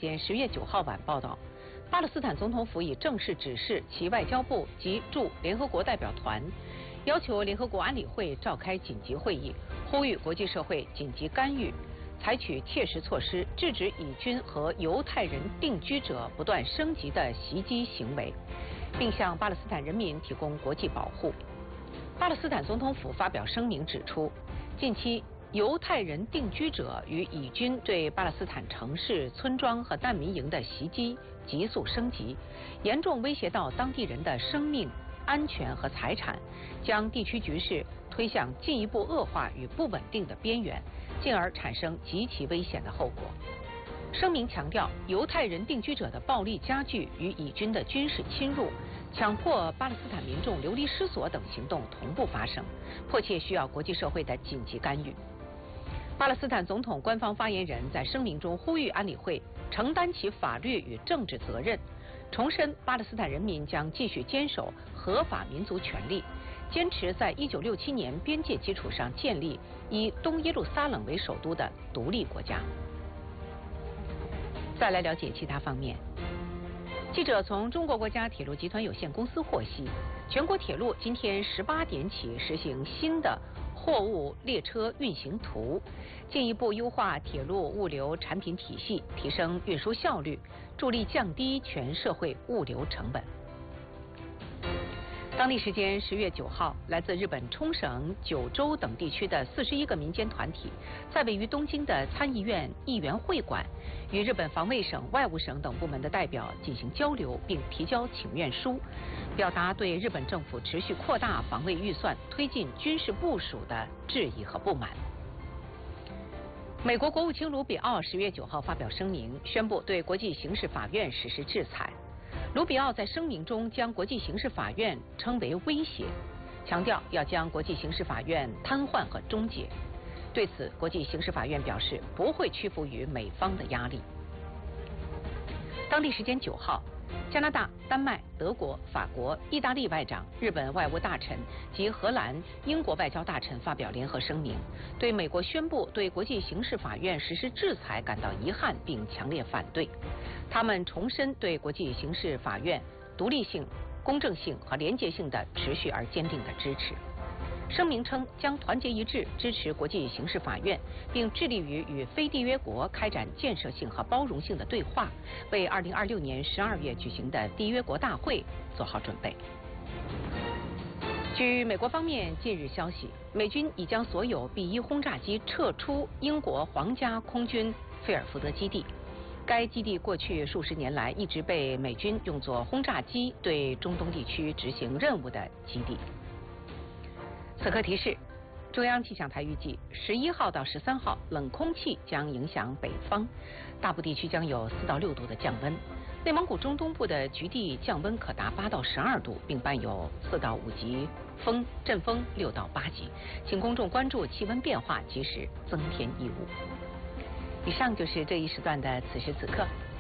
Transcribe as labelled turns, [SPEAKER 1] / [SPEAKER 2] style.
[SPEAKER 1] 间10月9号晚报道，巴勒斯坦总统府已正式指示其外交部及驻联合国代表团，要求联合国安理会召开紧急会议，呼吁国际社会紧急干预，采取切实措施，制止以军和犹太人定居者不断升级的袭击行为，并向巴勒斯坦人民提供国际保护。巴勒斯坦总统府发表声明指出，近期犹太人定居者与以军对巴勒斯坦城市、村庄和难民营的袭击急速升级，严重威胁到当地人的生命安全和财产，将地区局势推向进一步恶化与不稳定的边缘，进而产生极其危险的后果。声明强调，犹太人定居者的暴力加剧与以军的军事侵入、强迫巴勒斯坦民众流离失所等行动同步发生，迫切需要国际社会的紧急干预。巴勒斯坦总统官方发言人在声明中呼吁安理会承担起法律与政治责任，重申巴勒斯坦人民将继续坚守合法民族权利，坚持在1967年边界基础上建立以东耶路撒冷为首都的独立国家。再来了解其他方面。记者从中国国家铁路集团有限公司获悉，全国铁路今天18点起实行新的货物列车运行图，进一步优化铁路物流产品体系，提升运输效率，助力降低全社会物流成本。当地时间10月9号，来自日本冲绳、九州等地区的41个民间团体，在位于东京的参议院议员会馆，与日本防卫省、外务省等部门的代表进行交流，并提交请愿书，表达对日本政府持续扩大防卫预算、推进军事部署的质疑和不满。美国国务卿卢比奥10月9号发表声明，宣布对国际刑事法院实施制裁。卢比奥在声明中将国际刑事法院称为威胁，强调要将国际刑事法院瘫痪和终结。对此，国际刑事法院表示不会屈服于美方的压力。当地时间9号，加拿大、丹麦、德国、法国、意大利外长、日本外务大臣及荷兰、英国外交大臣发表联合声明，对美国宣布对国际刑事法院实施制裁感到遗憾，并强烈反对。他们重申对国际刑事法院独立性、公正性和廉洁性的持续而坚定的支持。声明称将团结一致支持国际刑事法院，并致力于与非缔约国开展建设性和包容性的对话，为2026年12月举行的缔约国大会做好准备。据美国方面近日消息，美军已将所有 B-1轰炸机撤出英国皇家空军菲尔福德基地。该基地过去数十年来一直被美军用作轰炸机对中东地区执行任务的基地。此刻提示，中央气象台预计11号到13号冷空气将影响北方，大部地区将有4到6度的降温。内蒙古中东部的局地降温可达8到12度，并伴有4到5级风，阵风6到8级。请公众关注气温变化，及时增添衣物。以上就是这一时段的此时此刻。